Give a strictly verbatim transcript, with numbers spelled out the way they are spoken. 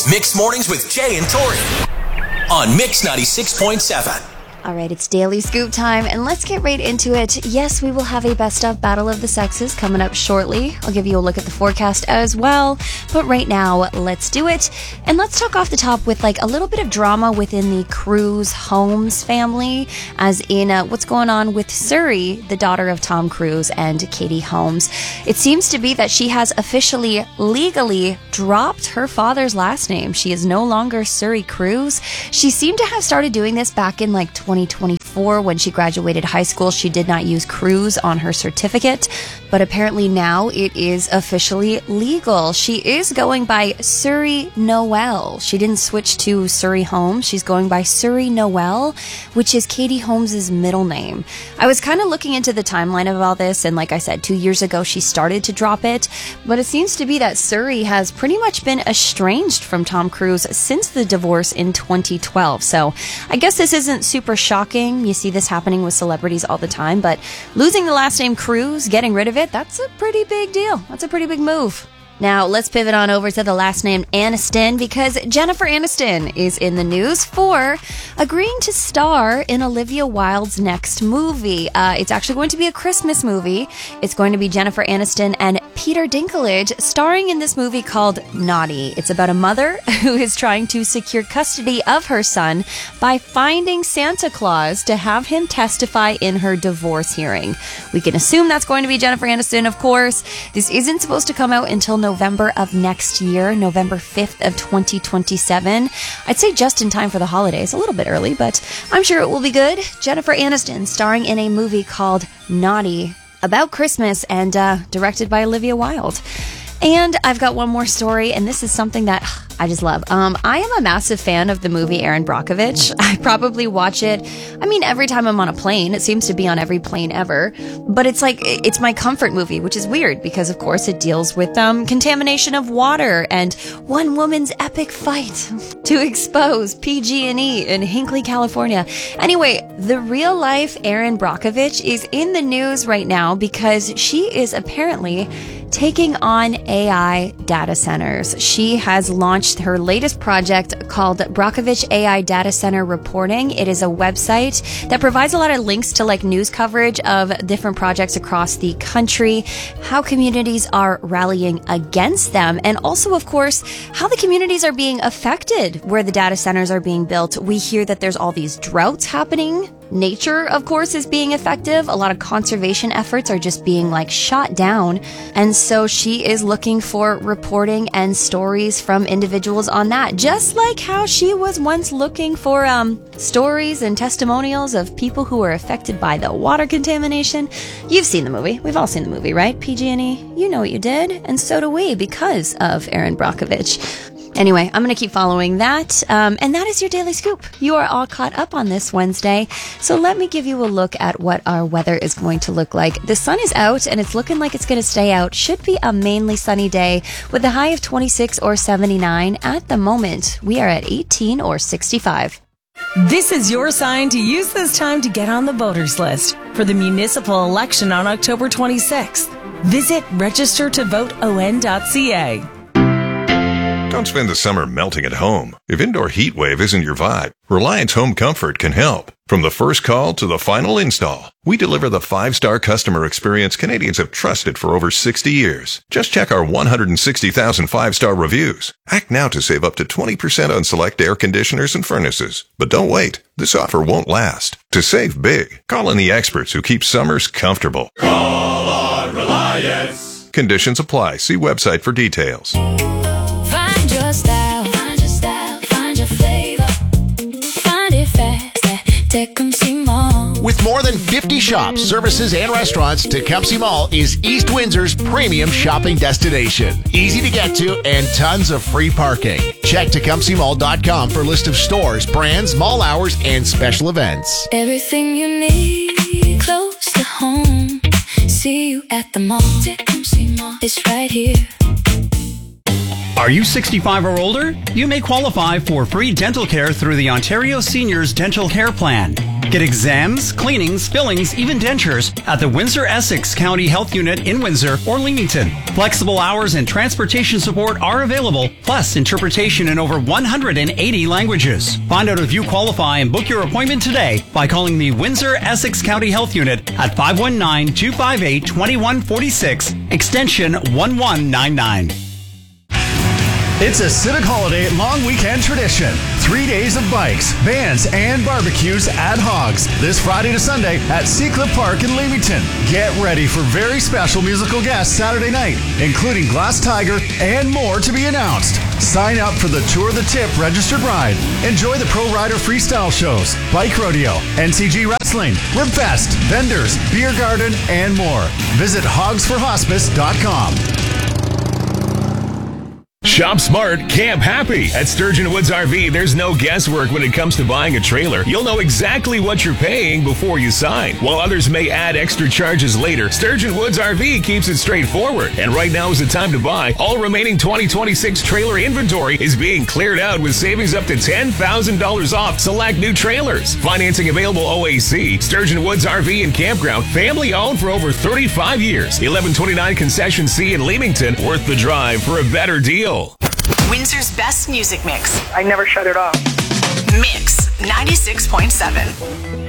Mixed Mornings with Jay and Tori on Mix ninety-six point seven. All right, it's Daily Scoop time, and let's get right into it. Yes, we will have a Best of Battle of the Sexes coming up shortly. I'll give you a look at the forecast as well. But right now, let's do it. And let's talk off the top with like a little bit of drama within the Cruise Holmes family, as in uh, what's going on with Suri, the daughter of Tom Cruise and Katie Holmes. It seems to be that she has officially, legally dropped her father's last name. She is no longer Suri Cruise. She seemed to have started doing this back in like twenty twenty-four when she graduated high school. She did not use Cruise on her certificate, but apparently now it is officially legal. She is going by Suri Noel. She didn't switch to Suri Holmes. She's going by Suri Noel, which is Katie Holmes' middle name. I was kind of looking into the timeline of all this, and like I said, two years ago she started to drop it, but it seems to be that Suri has pretty much been estranged from Tom Cruise since the divorce in twenty twelve. So I guess this isn't super shocking. You see this happening with celebrities all the time, but losing the last name Cruise, getting rid of it, that's a pretty big deal. That's a pretty big move. Now, let's pivot on over to the last name Aniston, because Jennifer Aniston is in the news for agreeing to star in Olivia Wilde's next movie. Uh, it's actually going to be a Christmas movie. It's going to be Jennifer Aniston and Peter Dinklage starring in this movie called Naughty. It's about a mother who is trying to secure custody of her son by finding Santa Claus to have him testify in her divorce hearing. We can assume that's going to be Jennifer Aniston, of course. This isn't supposed to come out until November of next year, November fifth of twenty twenty-seven. I'd say just in time for the holidays, a little bit early, but I'm sure it will be good. Jennifer Aniston starring in a movie called Naughty about Christmas and uh, directed by Olivia Wilde. And I've got one more story, and this is something that I just love. Um, I am a massive fan of the movie Erin Brockovich. I probably watch it, I mean, every time I'm on a plane. It seems to be on every plane ever. But it's like, it's my comfort movie, which is weird because, of course, it deals with um, contamination of water and one woman's epic fight to expose P G and E in Hinckley, California. Anyway, the real-life Erin Brockovich is in the news right now because she is apparently taking on A I data centers. She has launched her latest project called Brockovich A I Data Center Reporting. It is a website that provides a lot of links to like news coverage of different projects across the country, how communities are rallying against them, and also, of course, how the communities are being affected where the data centers are being built. We hear that there's all these droughts happening. Nature, of course, is being effective. A lot of conservation efforts are just being like shot down. And so she is looking for reporting and stories from individuals on that, just like how she was once looking for um, stories and testimonials of people who were affected by the water contamination. You've seen the movie. We've all seen the movie, right? P G and E, you know what you did. And so do we because of Erin Brockovich. Anyway, I'm going to keep following that. Um, and that is your Daily Scoop. You are all caught up on this Wednesday. So let me give you a look at what our weather is going to look like. The sun is out and it's looking like it's going to stay out. Should be a mainly sunny day with a high of twenty-six or seventy-nine. At the moment, we are at eighteen or sixty-five. This is your sign to use this time to get on the voters list for the municipal election on October twenty-sixth. Visit register to vote o n dot c a. Don't spend the summer melting at home. If indoor heat wave isn't your vibe, Reliance Home Comfort can help. From the first call to the final install, we deliver the five-star customer experience Canadians have trusted for over sixty years. Just check our one hundred sixty thousand five-star reviews. Act now to save up to twenty percent on select air conditioners and furnaces. But don't wait. This offer won't last. To save big, call in the experts who keep summers comfortable. Call on Reliance. Conditions apply. See website for details. Find your style, find your style, find your flavor. Find it fast at Tecumseh Mall. With more than fifty shops, services, and restaurants, Tecumseh Mall is East Windsor's premium shopping destination. Easy to get to and tons of free parking. Check Tecumseh Mall dot com for a list of stores, brands, mall hours, and special events. Everything you need, close to home. See you at the mall. Tecumseh Mall, it's right here. Are you sixty-five or older? You may qualify for free dental care through the Ontario Seniors Dental Care Plan. Get exams, cleanings, fillings, even dentures at the Windsor-Essex County Health Unit in Windsor or Leamington. Flexible hours and transportation support are available, plus interpretation in over one hundred eighty languages. Find out if you qualify and book your appointment today by calling the Windsor-Essex County Health Unit at five one nine, two five eight, two one four six, extension one one nine nine. It's a Civic Holiday long weekend tradition. Three days of bikes, bands, and barbecues at Hogs this Friday to Sunday at Seacliff Park in Leamington. Get ready for very special musical guests Saturday night, including Glass Tiger and more to be announced. Sign up for the Tour the Tip registered ride. Enjoy the Pro Rider freestyle shows, bike rodeo, N C G wrestling, Ribfest, vendors, beer garden, and more. Visit hogs for hospice dot com. Shop smart, camp happy. At Sturgeon Woods R V, there's no guesswork when it comes to buying a trailer. You'll know exactly what you're paying before you sign. While others may add extra charges later, Sturgeon Woods R V keeps it straightforward. And right now is the time to buy. All remaining twenty twenty-six trailer inventory is being cleared out with savings up to ten thousand dollars off select new trailers. Financing available O A C. Sturgeon Woods R V and Campground, family owned for over thirty-five years. eleven twenty-nine Concession C in Leamington, worth the drive for a better deal. Windsor's best music mix. I never shut it off. Mix ninety-six point seven.